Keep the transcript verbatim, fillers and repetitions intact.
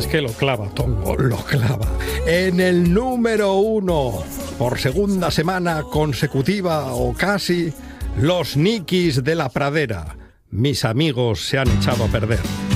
Es que lo clava, Tongo, lo clava. En el número uno, por segunda semana consecutiva o casi, los Nikis de la Pradera. Mis amigos se han echado a perder.